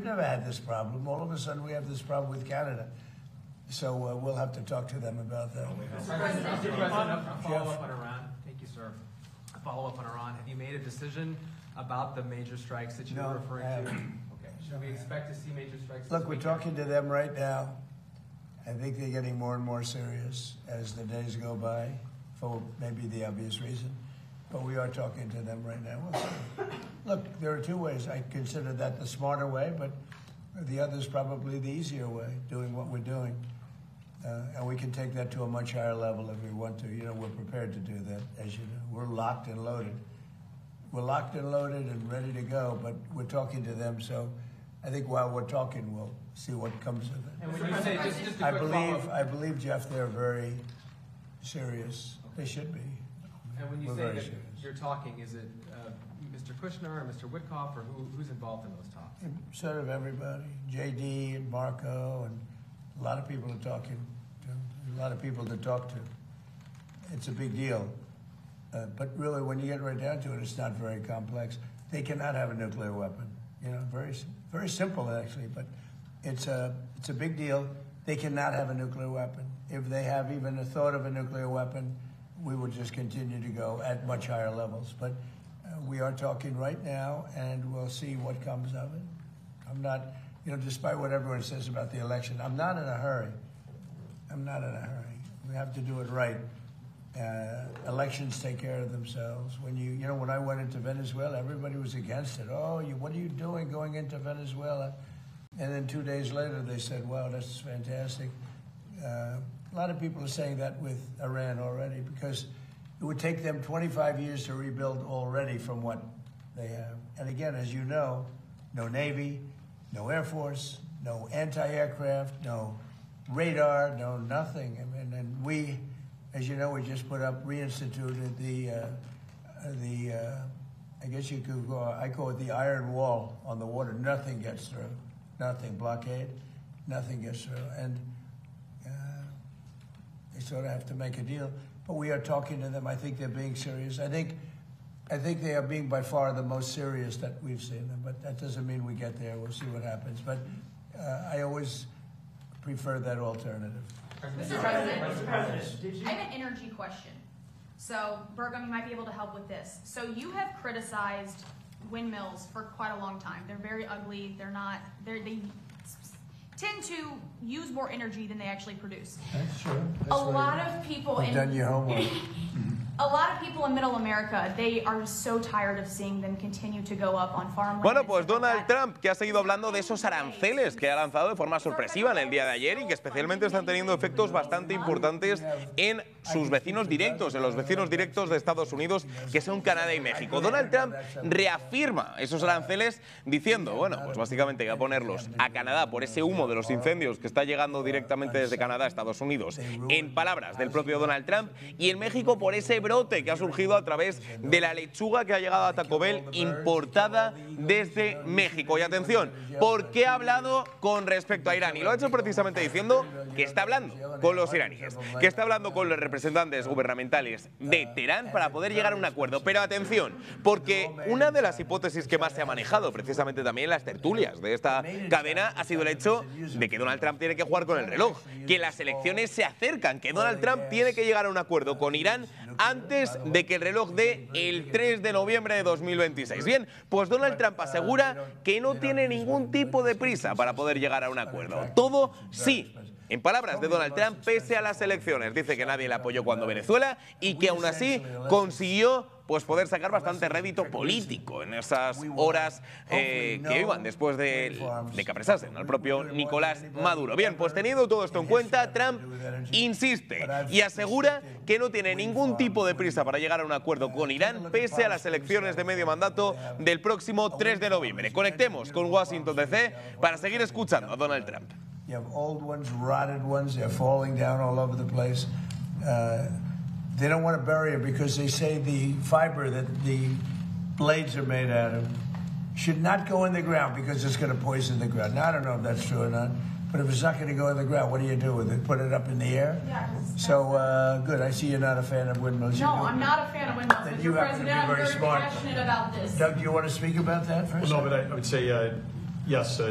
we've never had this problem. All of a sudden, we have this problem with Canada. So we'll have to talk to them about that. Mr. President, a follow-up on Iran. Thank you, sir. A follow-up on Iran. Have you made a decision about the major strikes that you were referring to? Okay. Should we expect to see major strikes? Look, we're talking to them right now. I think they're getting more and more serious as the days go by, for maybe the obvious reason. But we are talking to them right now. We'll see. Look, there are two ways. I consider that the smarter way, but the other is probably the easier way, doing what we're doing. And we can take that to a much higher level if we want to. You know, we're prepared to do that, as you know. We're locked and loaded. We're locked and loaded and ready to go, but we're talking to them. So I think while we're talking, we'll see what comes of it. And when you say, just a quick follow-up. I believe, Jeff, they're very serious. They should be. And when you say that you're talking, is it Mr. Kushner or Mr. Witkoff, or who's involved in those talks? Sort of everybody. JD and Marco, and a lot of people are talking to, a lot of people to talk to. It's a big deal. But really, when you get right down to it, it's not very complex. They cannot have a nuclear weapon. You know, very simple, actually, but it's a big deal. They cannot have a nuclear weapon. If they have even a thought of a nuclear weapon, we will just continue to go at much higher levels. But we are talking right now, and we'll see what comes of it. I'm not, you know, despite what everyone says about the election, I'm not in a hurry. I'm not in a hurry. We have to do it right. Elections take care of themselves. When you know, when I went into Venezuela, everybody was against it. Oh, what are you doing going into Venezuela? And then 2 days later, they said, wow, that's fantastic. A lot of people are saying that with Iran already, because it would take them 25 years to rebuild already from what they have. And again, as you know, no Navy, no Air Force, no anti-aircraft, no radar, no nothing. I mean, and we, as you know, we just reinstituted the I guess you could go, I call it the iron wall on the water. Nothing gets through. Nothing. Blockade. Nothing gets through. And they sort of have to make a deal. But we are talking to them. I think they're being serious. I think they are being by far the most serious that we've seen them. But that doesn't mean we get there. We'll see what happens. But I always prefer that alternative. Mr. President, I have an energy question. So, Burgum, you might be able to help with this. So you have criticized windmills for quite a long time. They're very ugly. They tend to use more energy than they actually produce. That's true. A lot of people done your homework. A lot of people in Middle America, they are so tired of seeing them continue to go up on farmland. Bueno, pues Donald Trump, que ha seguido hablando de esos aranceles que ha lanzado de forma sorpresiva en el día de ayer y que especialmente están teniendo efectos bastante importantes en sus vecinos directos, en los vecinos directos de Estados Unidos, que son Canadá y México. Donald Trump reafirma esos aranceles diciendo, bueno, pues básicamente que va a ponerlos a Canadá por ese humo de los incendios que está llegando directamente desde Canadá a Estados Unidos, en palabras del propio Donald Trump, y en México por ese brote que ha surgido a través de la lechuga que ha llegado a Taco Bell importada desde México. Y atención, ¿por qué ha hablado con respecto a Irán? Y lo ha hecho precisamente diciendo que está hablando con los iraníes, que está hablando con los representantes gubernamentales de Teherán para poder llegar a un acuerdo. Pero atención, porque una de las hipótesis que más se ha manejado precisamente también en las tertulias de esta cadena ha sido el hecho de que Donald Trump tiene que jugar con el reloj, que las elecciones se acercan, que Donald Trump tiene que llegar a un acuerdo con Irán antes de que el reloj dé el 3 de noviembre de 2026. Bien, pues Donald Trump asegura que no tiene ningún tipo de prisa para poder llegar a un acuerdo. Todo sí. En palabras de Donald Trump, pese a las elecciones, dice que nadie le apoyó cuando Venezuela y que aún así consiguió pues poder sacar bastante rédito político en esas horas que iban después de que apresasen al propio Nicolás Maduro. Bien, pues teniendo todo esto en cuenta, Trump insiste y asegura que no tiene ningún tipo de prisa para llegar a un acuerdo con Irán, pese a las elecciones de medio mandato del próximo 3 de noviembre. Conectemos con Washington DC para seguir escuchando a Donald Trump. You have old ones, rotted ones, they're falling down all over the place. They don't want to bury it because they say the fiber that the blades are made out of should not go in the ground because it's going to poison the ground. Now, I don't know if that's true or not, but if it's not going to go in the ground, what do you do with it? Put it up in the air? Yeah. So, good. I see you're not a fan of windmills. No, I'm not a fan of windmills. Then Mr. you happen to be President, I'm very very smart. passionate about this. Doug, do you want to speak about that first? Well, no, but I would say, yes,